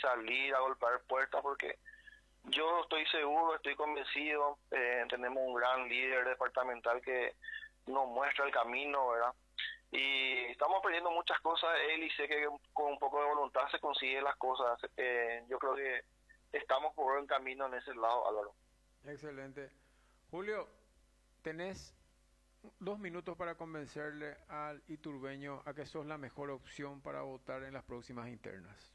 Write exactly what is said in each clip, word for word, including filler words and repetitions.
salir a golpear puertas, porque yo estoy seguro, estoy convencido, eh, tenemos un gran líder departamental que nos muestra el camino, ¿verdad? Y estamos aprendiendo muchas cosas de él y sé que con un poco de voluntad se consiguen las cosas. Eh, yo creo que estamos por buen camino en ese lado, Álvaro. Excelente. Julio, tenés dos minutos para convencerle al iturbeño a que sos la mejor opción para votar en las próximas internas.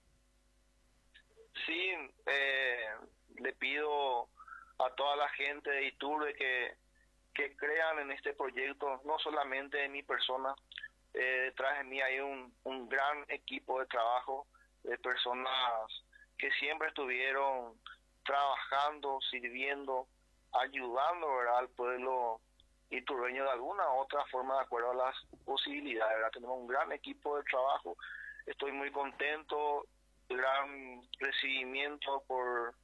Sí, eh, le pido a toda la gente de Iturbe que, que crean en este proyecto, no solamente en mi persona. Eh, detrás de mí hay un, un gran equipo de trabajo de personas que siempre estuvieron trabajando, sirviendo, ayudando, ¿verdad?, al pueblo iturbeño de alguna u otra forma, de acuerdo a las posibilidades, ¿verdad? Tenemos un gran equipo de trabajo, estoy muy contento, gran recibimiento por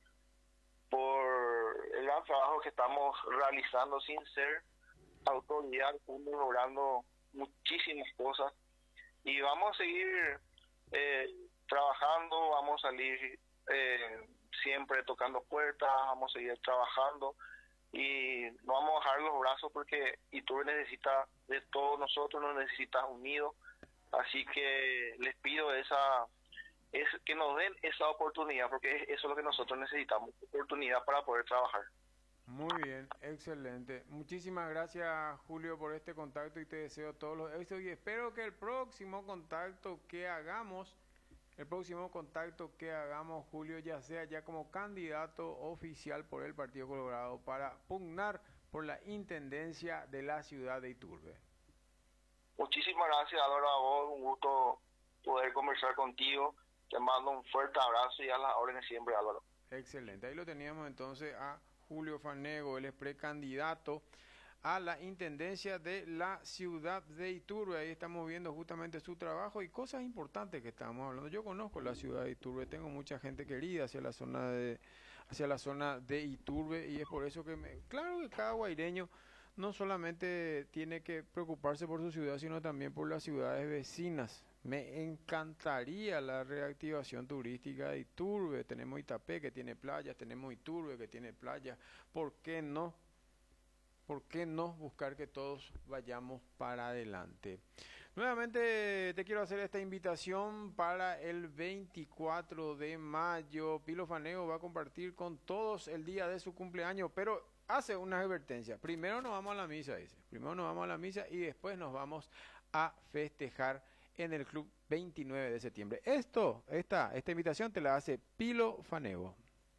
por el gran trabajo que estamos realizando sin ser autoridad, estamos logrando muchísimas cosas y vamos a seguir eh, trabajando, vamos a salir eh, siempre tocando puertas, vamos a seguir trabajando y no vamos a bajar los brazos porque Iturbe necesita de todos nosotros, nos necesita unidos, así que les pido esa es que nos den esa oportunidad, porque eso es lo que nosotros necesitamos, oportunidad para poder trabajar. Muy bien, excelente. Muchísimas gracias, Julio, por este contacto y te deseo todos los éxitos y espero que el próximo contacto que hagamos, el próximo contacto que hagamos, Julio, ya sea ya como candidato oficial por el Partido Colorado para pugnar por la intendencia de la ciudad de Iturbe. Muchísimas gracias, Álvaro, a vos, un gusto poder conversar contigo. Te mando un fuerte abrazo y a las órdenes siempre, Álvaro. Excelente. Ahí lo teníamos entonces a Julio Fanego, él es precandidato a la intendencia de la ciudad de Iturbe. Ahí estamos viendo justamente su trabajo y cosas importantes que estamos hablando. Yo conozco la ciudad de Iturbe, tengo mucha gente querida hacia la zona de hacia la zona de Iturbe y es por eso que me, claro que cada guaireño no solamente tiene que preocuparse por su ciudad, sino también por las ciudades vecinas. Me encantaría la reactivación turística de Iturbe. Tenemos Itapé que tiene playas, tenemos Iturbe que tiene playas. ¿Por qué no? ¿Por qué no buscar que todos vayamos para adelante? Nuevamente te quiero hacer esta invitación para el veinticuatro de mayo. Pilo Fanego va a compartir con todos el día de su cumpleaños, pero hace una advertencia. Primero nos vamos a la misa, dice. Primero nos vamos a la misa y después nos vamos a festejar en el club veintinueve de septiembre. Esto, esta, esta invitación te la hace Pilo Fanego.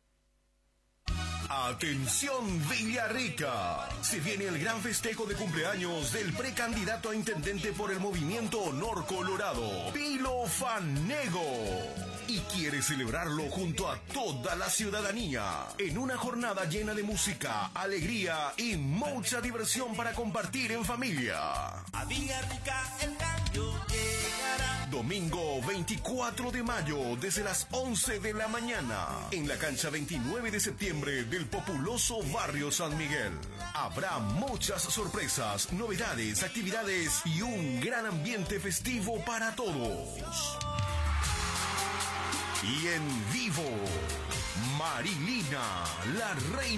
Atención Villarrica, se viene el gran festejo de cumpleaños del precandidato a intendente por el Movimiento Honor Colorado, Pilo Fanego. Y quiere celebrarlo junto a toda la ciudadanía, en una jornada llena de música, alegría y mucha diversión para compartir en familia. A Villarrica el cambio llegará. Domingo veinticuatro de mayo, desde las once de la mañana, en la cancha veintinueve de septiembre del populoso barrio San Miguel. Habrá muchas sorpresas, novedades, actividades y un gran ambiente festivo para todos. Y en vivo, Marilina, la reina